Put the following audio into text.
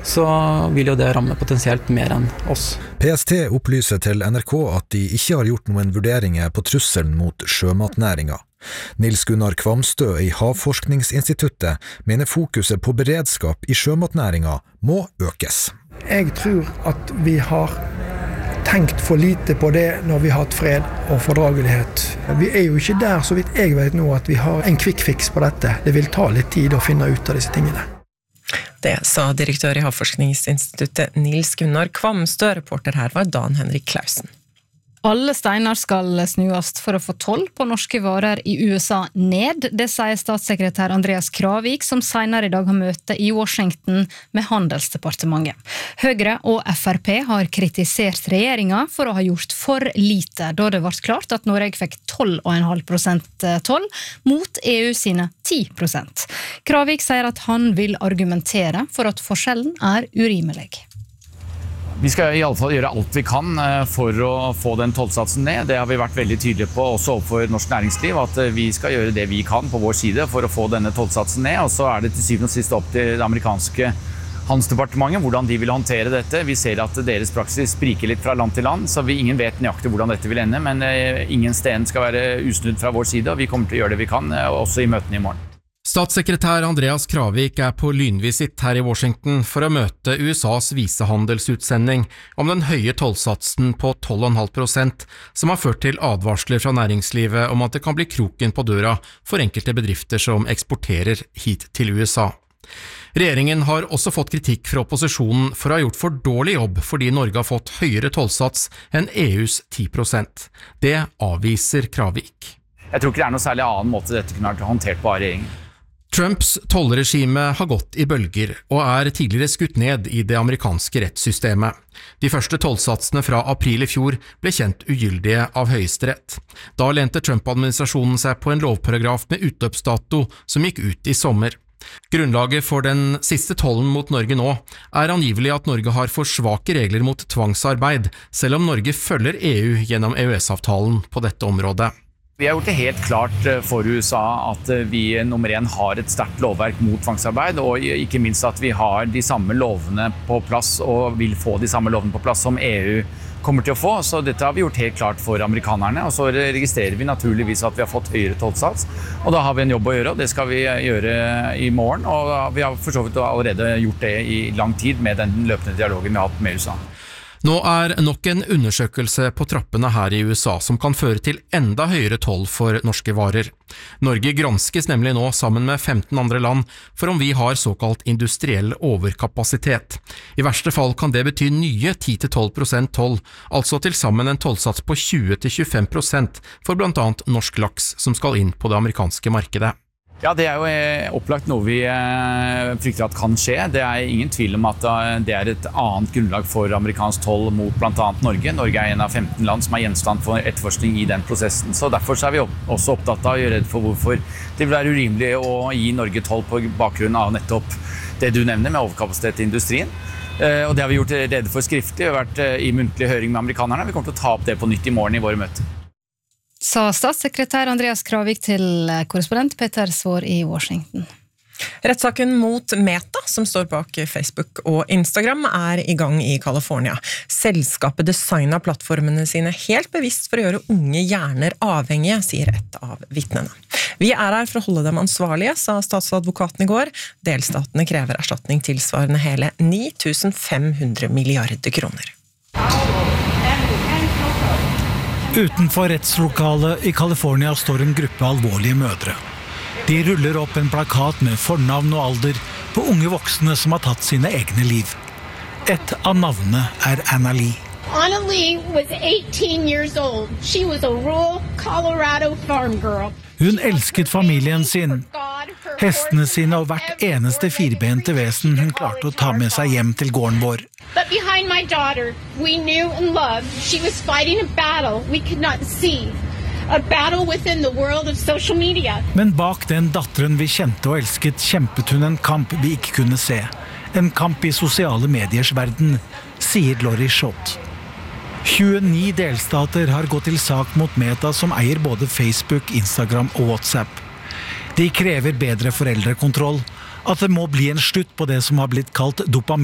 så vil jo det ramme potensielt mer enn oss. PST opplyser til NRK at de ikke har gjort noen vurderinger på trusselen mot sjømatnæringa. Nils Gunnar Kvamstø i Havforskningsinstituttet mener fokuset på beredskap i sjømatnæringa må økes. Jeg tror at vi har tenkt for lite på det når vi har hatt fred og fordragelighet. Vi jo ikke der, så vidt jeg vet nå, at vi har en quick fix på dette. Det vil ta litt tid å finne ut av disse tingene. Det sa direktør i Havforskningsinstituttet Nils Gunnar Kvamstø. Reporter her var Dan Henrik Klausen. Alle steiner skal snuast for å få toll på norske varer i USA ned. Det sier statssekretær Andreas Kravik, som senere i dag har møte i Washington med Handelsdepartementet. Høyre og FrP har kritisert regjeringa for å ha gjort for lite, da det ble klart at Norge fikk 12,5% toll mot EU sine 10%. Kravik sier at han vil argumentere for at forskjellen urimelig. Vi skal i alle fall gjøre alt vi kan for å få den tollsatsen ned. Det har vi vært veldig tydelige på også overfor norsk næringsliv, at vi skal gjøre det vi kan på vår side for å få denne tollsatsen ned. Og så det til syvende og sist opp til det amerikanske handelsdepartementet hvordan de vil håndtere dette. Vi ser at deres praksis spriker litt fra land til land, så ingen vet nøyaktig hvordan dette vil ende. Men ingen sten skal være usnudd fra vår side, og vi kommer til å gjøre det vi kan, også i møtene i morgen. Statssekretær Andreas Kravik på lynvisitt her i Washington for å møte USAs visehandelsutsending om den høye tollsatsen på 12,5%, som har ført til advarsler fra næringslivet om at det kan bli kroken på døra for enkelte bedrifter som eksporterer hit til USA. Regjeringen har også fått kritikk fra opposisjonen for å ha gjort for dårlig jobb fordi Norge har fått høyere tollsats enn EUs 10%. Det avviser Kravik. Jeg tror ikke det noe særlig annen måte dette kunne vært håndtert på av regjeringen. Trumps tollregime har gått i bølger og tidligere skutt ned i det amerikanske rettssystemet. De første tollsatsene fra april i fjor ble kjent ugyldige av Høyesterett. Da lente Trump-administrasjonen seg på en lovparagraf med utløpsdato som gikk ut i sommer. Grunnlaget for den siste tollen mot Norge nå angivelig at Norge har for svake regler mot tvangsarbeid, selv om Norge følger EU gjennom EØS-avtalen på dette området. Vi har gjort det helt klart for USA at vi nummer 1 har et sterkt lovverk mot tvangsarbeid, og ikke minst at vi har de samme lovene på plass og vil få de samme lovene på plass som EU kommer til å få. Så dette har vi gjort helt klart for amerikanerne, og så registrerer vi naturligvis at vi har fått høyere tollsats, og da har vi en jobb å gjøre, og det skal vi gjøre i morgen, og vi har for så vidt allerede gjort det i lang tid med den løpende dialogen vi har hatt med USA. Nå nok en undersøkelse på trappene her i USA som kan føre til enda høyere toll for norske varer. Norge granskes nemlig nå sammen med 15 andre land for om vi har såkalt industriell overkapasitet. I verste fall kan det bety nye 10-12% toll, altså til sammen en tollsats på 20-25% for blant annet norsk laks som skal inn på det amerikanske markedet. Ja, det jo opplagt noe vi frykter at kan skje. Det ingen tvil om at det et annet grunnlag for amerikansk toll mot blant annet Norge. Norge en av 15 land som gjenstand for etterforskning i den prosessen. Så derfor vi også opptatt av å gjøre redd for hvorfor det vil være urimelig å gi Norge toll på bakgrunn av nettopp det du nevner med overkapasitet i industrien. Og det har vi gjort rede for skriftlig. Vi har vært i muntlig høring med amerikanerne. Vi kommer til å ta opp det på nytt i morgen i våre møter. Sa statssekretær Andreas Kravik til korrespondent Peter Svår i Washington. Rettssaken mot Meta, som står bak Facebook og Instagram, i gang i California. Selskapet designet plattformene sine helt bevisst for å gjøre unge hjerner avhengige, sier et av vittnene. Vi her for å holde dem ansvarlige, sa statsadvokaten i går. Delstatene krever erstatning tilsvarende hele 9.500 milliarder kroner. Utenfor rettslokalet i California står en gruppe alvorlige mødre. De ruller opp en plakat med fornavn og alder på unge voksne som har tatt sine egne liv. Et av navnene Anna Lee. Anna Lee was 18 years old. She was a rural Colorado farm girl. Hun elsket familien sin, hestene sine og hvert eneste firbente vesen hun klarte å ta med seg hjem til gården vår. But behind my daughter, we knew and loved she was fighting a battle we could not see. A battle within the world of social media. Men bak den datteren vi kjente og elsket kjempet hun en kamp vi ikke kunne se. En kamp i sosiale mediers verden, sier Lori Schott. 29 delstater har gått til sak mot Meta som eier både Facebook, Instagram og WhatsApp. De krever bedre foreldrekontroll, at det må bli en slutt på det som har blitt kalt dopamin.